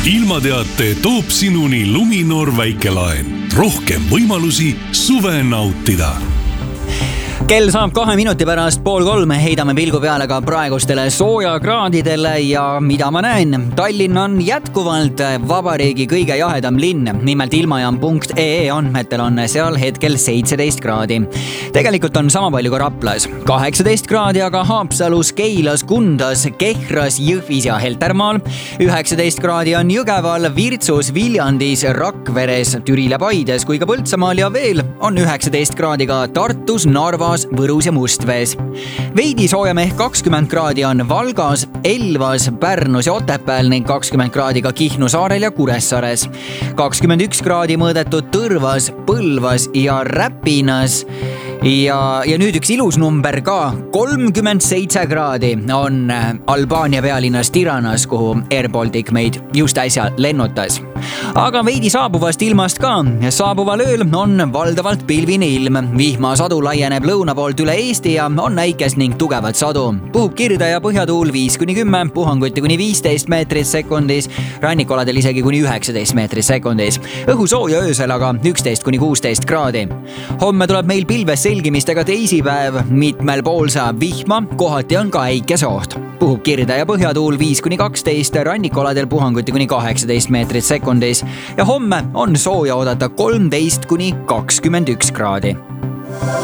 ilmateate toob sinuni Luminor väikelaen. Rohkem võimalusi suve nautida. Kell saab 2 minuti pärast 2:30, heidame pilgu peale ka praegustele soojakraadidele ja mida ma näen? Tallinn on jätkuvalt vabariigi kõige jahedam linn. Nimelt ilmajaam.ee andmetel on seal hetkel 17 kraadi. Tegelikult on sama palju ka Raplas. 18 kraadi aga Haapsalus, Keilas, Kundas, Kehras, Jõhvis ja Heltermaal. 19 kraadi on Jõgeval, Virtsus, Viljandis, Rakveres, Türil ja Paides kui ka Põltsamaal ja veel on 19 kraadi ka Tartus, Narvas, Võrus ja Mustvees. Veidi soojem ehk 20 kraadi on Valgas, Elvas, Pärnus ja Otepääl ning 20 kraadi ka Kihnu saarel ja Kuressaares. 21 kraadi mõõdetud Tõrvas, Põlvas ja Räpinas. Ja nüüd üks ilus number ka. 37 kraadi on Albaania pealinnas Tiranas, kuhu Air Baltic meid just äsja lennutas. Aga veidi saabuvast ilmast ka. Saabuval ööl on valdavalt pilvine ilm. Vihmasadu laieneb lõuna poolt üle Eesti ja on näikest ning tugevat sadu. Puhub kirde ja põhjatuul 5-10, puhanguti kuni 15 meetrit sekundis, rannikoladel isegi kuni 19 meetrit sekundis. Õhu sooja öösel aga 11-16 kraadi. Homme tuleb meil pilves selgimistega teisipäev, mitmel pool saab vihma, kohati on ka äikeseoht. Puhub kirde ja põhjatuul 5-12, rannikoladel puhanguti kuni 18 meetrit sekundis ja homme on sooja oodata 13-21 kraadi.